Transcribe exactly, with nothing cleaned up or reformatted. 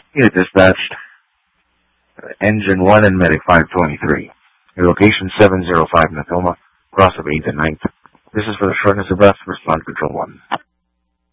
Unit dispatched. Engine one and Medic five twenty-three. Your location seven zero five Natoma, cross of eighth and ninth. This is for the shortness of breath, respond control one.